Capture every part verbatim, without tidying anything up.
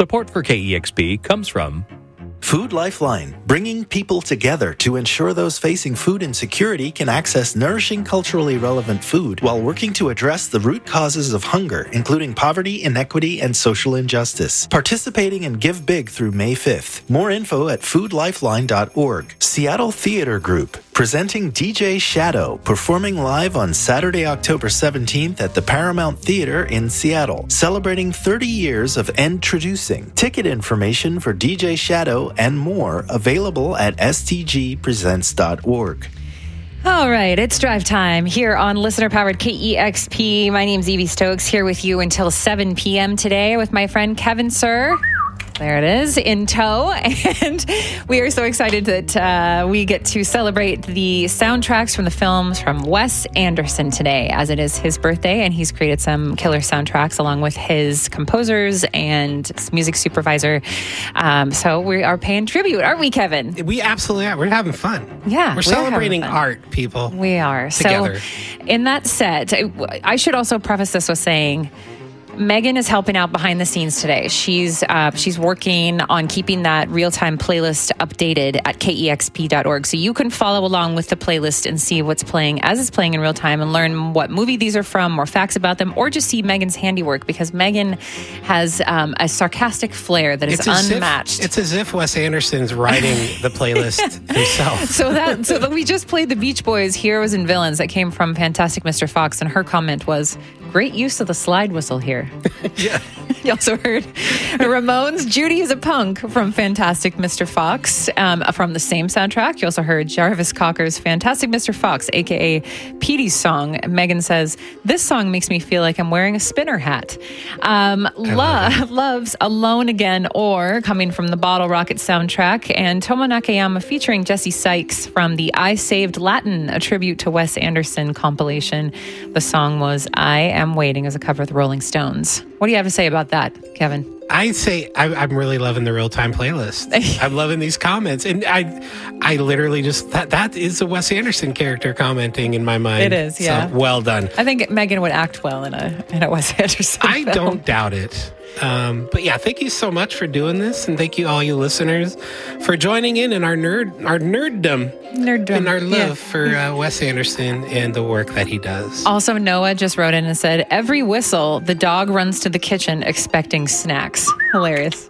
Support for K E X P comes from Food Lifeline, bringing people together to ensure those facing food insecurity can access nourishing, culturally relevant food while working to address the root causes of hunger, including poverty, inequity, and social injustice. Participating in Give Big through May fifth. More info at food lifeline dot org. Seattle Theatre Group, presenting D J Shadow, performing live on Saturday, October seventeenth at the Paramount Theatre in Seattle, celebrating thirty years of Introducing. Ticket information for D J Shadow and more available at s t g presents dot org. All right, it's drive time here on listener-powered K E X P. My name's Evie Stokes, here with you until seven p.m. today with my friend Kevin Sir. There it is, in tow. And we are so excited that uh, we get to celebrate the soundtracks from the films from Wes Anderson today, as it is his birthday, and he's created some killer soundtracks along with his composers and music supervisor. Um, so we are paying tribute, aren't we, Kevin? We absolutely are. We're having fun. Yeah. We're celebrating art, people. We are. Together. So in that set, I, I should also preface this with saying, Megan is helping out behind the scenes today. She's uh, she's working on keeping that real-time playlist updated at K E X P dot org. So you can follow along with the playlist and see what's playing as it's playing in real time and learn what movie these are from, more facts about them, or just see Megan's handiwork, because Megan has um, a sarcastic flair that is it's unmatched. If, it's as if Wes Anderson's writing the playlist himself. So that so that we just played the Beach Boys' Heroes and Villains that came from Fantastic Mister Fox, and her comment was, great use of the slide whistle here. Yeah. You also heard Ramones' Judy is a Punk from Fantastic Mister Fox um, from the same soundtrack. You also heard Jarvis Cocker's Fantastic Mister Fox, a k a. Petey's song. Megan says, this song makes me feel like I'm wearing a spinner hat. Um, love Loves Alone Again, or coming from the Bottle Rocket soundtrack, and Tomo Nakayama featuring Jesse Sykes from the I Saved Latin, a tribute to Wes Anderson compilation. The song was I Am Waiting, as a cover of the Rolling Stones. What do you have to say about that, Kevin? I say I, I'm really loving the real-time playlist. I'm loving these comments, and I, I literally just that that is a Wes Anderson character commenting in my mind. It is, yeah. So, well done. I think Megan would act well in a in a Wes Anderson I film. don't doubt it. Um, but yeah, thank you so much for doing this, and thank you all you listeners for joining in in our nerd our nerddom, Nerddom, and our love yeah. for uh, Wes Anderson and the work that he does. Also, Noah just wrote in and said, every whistle, the dog runs to the kitchen expecting snacks. Hilarious.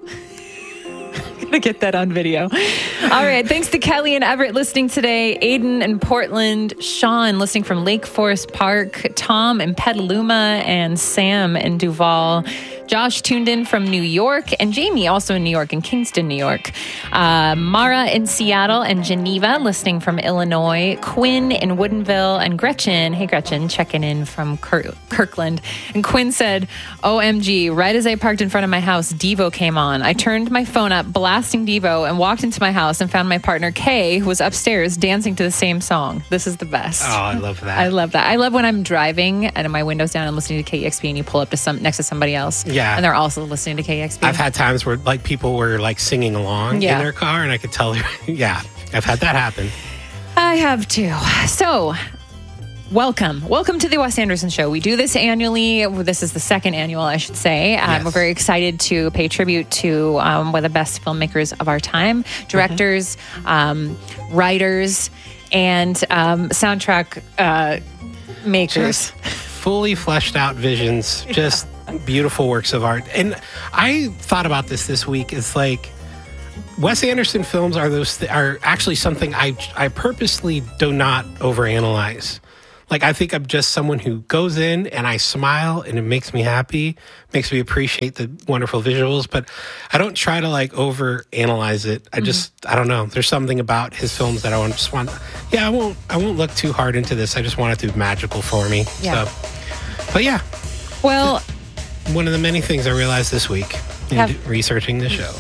Gonna get that on video. All right. Thanks to Kelly and Everett listening today. Aiden in Portland. Sean listening from Lake Forest Park. Tom in Petaluma. And Sam in Duval. Josh tuned in from New York, and Jamie also in New York, in Kingston, New York. Uh, Mara in Seattle and Geneva listening from Illinois. Quinn in Woodinville, and Gretchen. Hey, Gretchen, checking in from Kirk- Kirkland. And Quinn said, O M G, right as I parked in front of my house, Devo came on. I turned my phone up, blasting Devo, and walked into my house and found my partner, Kay, who was upstairs dancing to the same song. This is the best. Oh, I love that. I love that. I love when I'm driving and my window's down and listening to K E X P, and you pull up to some next to somebody else. Yeah. And they're also listening to K E X P. I've had times where like people were like singing along Yeah. in their car, and I could tell. Yeah, I've had that happen. I have too. So, welcome. Welcome to the Wes Anderson Show. We do this annually. This is the second annual, I should say. Um, Yes. We're very excited to pay tribute to um, one of the best filmmakers of our time, directors, mm-hmm. um, writers, and um, soundtrack uh, makers. Just fully fleshed out visions. Just beautiful works of art. And I thought about this this week. It's like Wes Anderson films are those th- are actually something I I purposely do not overanalyze. Like, I think I'm just someone who goes in and I smile and it makes me happy, makes me appreciate the wonderful visuals, but I don't try to like over analyze it. I just, mm-hmm. I don't know. There's something about his films that I want just want, yeah, I won't, I won't look too hard into this. I just want it to be magical for me. Yeah. So, but yeah. Well, one of the many things I realized this week in have, d- researching the show.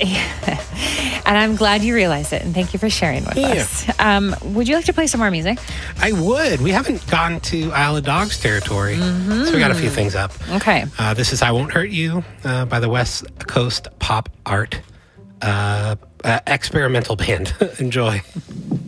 And I'm glad you realized it, and thank you for sharing with yeah. us. Um, would you like to play some more music? I would. We haven't gone to Isle of Dogs territory, mm-hmm. so we got a few things up. Okay. Uh, this is I Won't Hurt You uh, by the West Coast Pop Art uh, uh, Experimental Band. Enjoy.